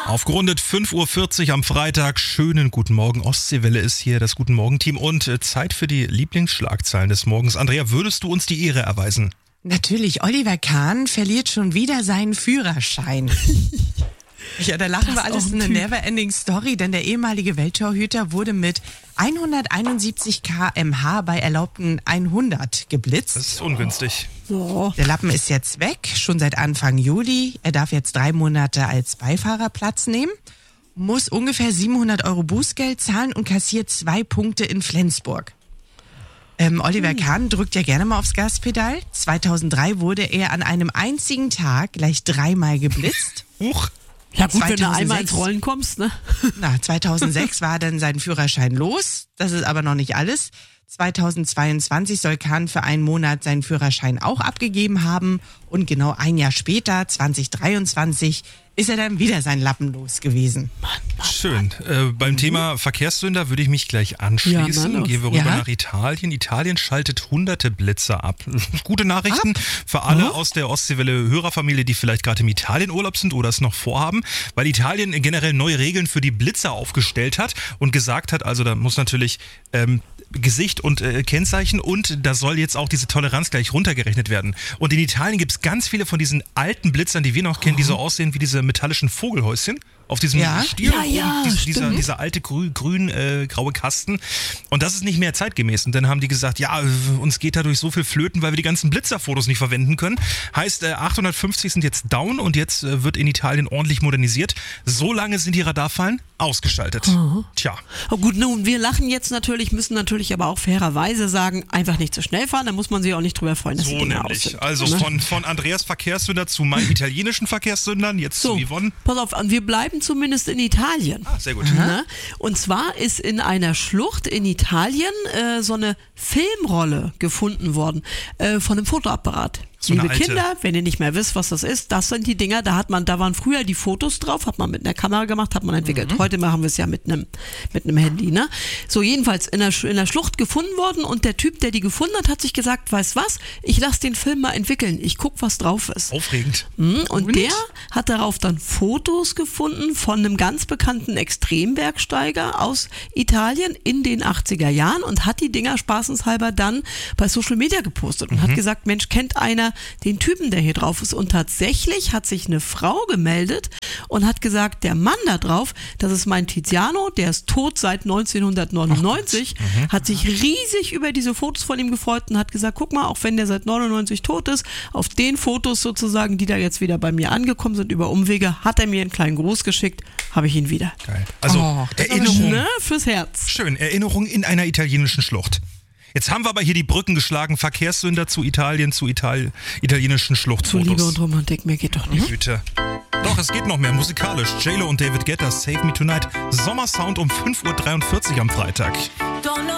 Aufgerundet 5.40 Uhr am Freitag. Schönen guten Morgen. Ostseewelle ist hier, das Guten Morgen-Team. Und Zeit für die Lieblingsschlagzeilen des Morgens. Andrea, würdest du uns die Ehre erweisen? Natürlich, Oliver Kahn verliert schon wieder seinen Führerschein. Ja, da lachen wir alles, eine never-ending Story, denn der ehemalige Welttorhüter wurde mit 171 km/h bei erlaubten 100 geblitzt. Das ist ungünstig. So. Der Lappen ist jetzt weg, schon seit Anfang Juli. Er darf jetzt 3 Monate als Beifahrer Platz nehmen, muss ungefähr 700 € Bußgeld zahlen und kassiert 2 Punkte in Flensburg. Oliver Kahn drückt ja gerne mal aufs Gaspedal. 2003 wurde er an einem einzigen Tag gleich 3-mal geblitzt. Huch. Ja gut, 2006, wenn du einmal ins Rollen kommst, ne? 2006 war dann sein Führerschein los. Das ist aber noch nicht alles. 2022 soll Kahn für einen Monat seinen Führerschein auch abgegeben haben. Und genau ein Jahr später, 2023, ist er dann wieder sein Lappen los gewesen. Schön. Beim Thema Verkehrssünder würde ich mich gleich anschließen. Gehen wir rüber nach Italien. Italien schaltet hunderte Blitzer ab. Gute Nachrichten für alle aus der Ostseewelle-Hörerfamilie, die vielleicht gerade im Italienurlaub sind oder es noch vorhaben, weil Italien generell neue Regeln für die Blitzer aufgestellt hat und gesagt hat, also da muss natürlich Gesicht und Kennzeichen und da soll jetzt auch diese Toleranz gleich runtergerechnet werden. Und in Italien gibt es ganz viele von diesen alten Blitzern, die wir noch kennen, die so aussehen wie diese metallischen Vogelhäuschen auf diesem Stiel, dieser alte grün-graue Kasten. Und das ist nicht mehr zeitgemäß. Und dann haben die gesagt, ja, uns geht dadurch so viel flöten, weil wir die ganzen Blitzerfotos nicht verwenden können. Heißt, 850 sind jetzt down und jetzt wird in Italien ordentlich modernisiert. So lange sind die Radarfallen ausgeschaltet. Tja. Oh gut, nun, wir lachen jetzt natürlich, müssen natürlich aber auch fairerweise sagen, einfach nicht zu schnell fahren, da muss man sich auch nicht drüber freuen, dass die Dinge aus sind. Also von Andreas Verkehrssünder zu meinen italienischen Verkehrssündern, jetzt zu Yvonne. Pass auf, wir bleiben zumindest in Italien. Sehr gut. Und zwar ist in einer Schlucht in Italien so eine Filmrolle gefunden worden von einem Fotoapparat. So Liebe Kinder, wenn ihr nicht mehr wisst, was das ist, das sind die Dinger, da waren früher die Fotos drauf, hat man mit einer Kamera gemacht, hat man entwickelt. Heute machen wir es ja mit einem Handy, ne? So, jedenfalls in der Schlucht gefunden worden und der Typ, der die gefunden hat sich gesagt, weißt was, ich lasse den Film mal entwickeln, ich guck, was drauf ist. Aufregend. Und der hat darauf dann Fotos gefunden von einem ganz bekannten Extrembergsteiger aus Italien in den 80er Jahren und hat die Dinger spaßenshalber dann bei Social Media gepostet und hat gesagt, Mensch, kennt einer den Typen, der hier drauf ist? Und tatsächlich hat sich eine Frau gemeldet und hat gesagt, der Mann da drauf, das ist mein Tiziano, der ist tot seit 1999, hat sich riesig über diese Fotos von ihm gefreut und hat gesagt, guck mal, auch wenn der seit 99 tot ist, auf den Fotos sozusagen, die da jetzt wieder bei mir angekommen sind über Umwege, hat er mir einen kleinen Gruß geschickt, habe ich ihn wieder. Geil. Also Erinnerung. Ne, fürs Herz. Schön, Erinnerung in einer italienischen Schlucht. Jetzt haben wir aber hier die Brücken geschlagen, Verkehrssünder zu Italien, zu italienischen Schluchtfotos. Zu Liebe und Romantik, mehr geht doch nicht. Güte. Doch, es geht noch mehr, musikalisch. J-Lo und David Guetta, Save Me Tonight. Sommersound um 5.43 Uhr am Freitag.